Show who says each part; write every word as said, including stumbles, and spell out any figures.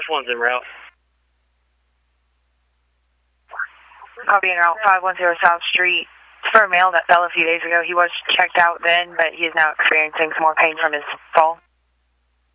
Speaker 1: First one's en route.
Speaker 2: I'll be en route five one zero South Street. It's for a male that fell a few days ago. He was checked out then, but he is now experiencing some more pain from his fall.